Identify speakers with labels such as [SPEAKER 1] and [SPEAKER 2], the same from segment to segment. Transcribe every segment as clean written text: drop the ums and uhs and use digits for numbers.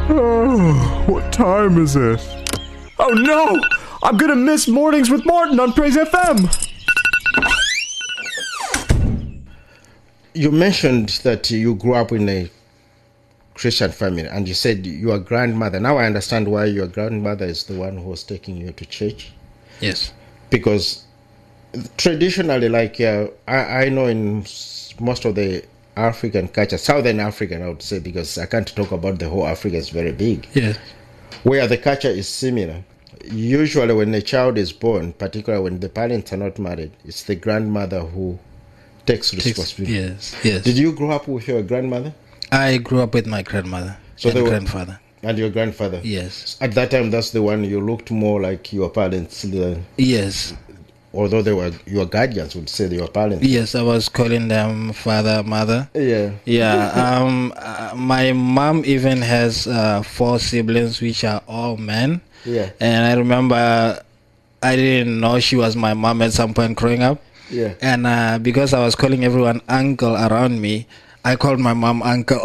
[SPEAKER 1] Oh, what time is it? Oh no! I'm gonna miss Mornings with Martin on Praise FM!
[SPEAKER 2] You mentioned that you grew up in a Christian family, and you said your grandmother. Now I understand why your grandmother is the one who was taking you to church.
[SPEAKER 3] Yes.
[SPEAKER 2] Because traditionally, like I know in most of the African culture, Southern African, I would say, because I can't talk about the whole Africa, it's very big.
[SPEAKER 3] Yes.
[SPEAKER 2] Where the culture is similar. Usually when a child is born, particularly when the parents are not married, it's the grandmother who takes responsibility.
[SPEAKER 3] Yes, yes.
[SPEAKER 2] Did you grow up with your grandmother?
[SPEAKER 3] I grew up with my grandmother and grandfather.
[SPEAKER 2] And your grandfather?
[SPEAKER 3] Yes.
[SPEAKER 2] At that time, that's the one you looked more like your parents.
[SPEAKER 3] Yes.
[SPEAKER 2] Although they were your guardians, would say they were parents.
[SPEAKER 3] Yes, I was calling them father, mother.
[SPEAKER 2] Yeah.
[SPEAKER 3] Yeah. My mom even has 4 siblings, which are all men.
[SPEAKER 2] Yeah.
[SPEAKER 3] And I remember I didn't know she was my mom at some point growing up.
[SPEAKER 2] Yeah.
[SPEAKER 3] And because I was calling everyone uncle around me, I called my mom uncle.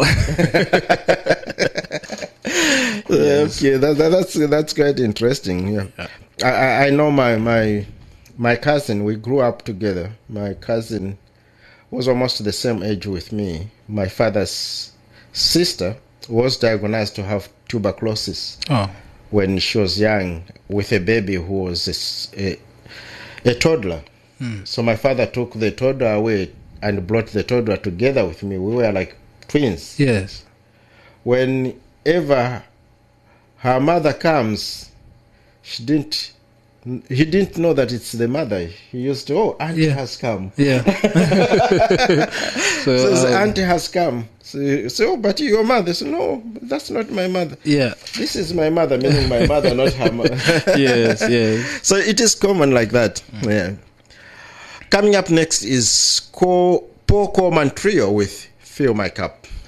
[SPEAKER 2] Yes. Yeah, okay, that's quite interesting. Yeah. I know my cousin. We grew up together. My cousin was almost the same age with me. My father's sister was diagnosed to have tuberculosis when she was young, with a baby who was a toddler. So my father took the toddler away and brought the toddler together with me. We were like twins.
[SPEAKER 3] Yes.
[SPEAKER 2] Whenever her mother comes, he didn't know that it's the mother. He used to, auntie has come.
[SPEAKER 3] Yeah.
[SPEAKER 2] So auntie has come. So, but your mother? So, no, that's not my mother.
[SPEAKER 3] Yeah.
[SPEAKER 2] This is my mother, meaning my mother, not her mother.
[SPEAKER 3] Yes, yes.
[SPEAKER 2] So it is common like that. Yeah. Coming up next is Paul Coleman Trio with Fill My Cup.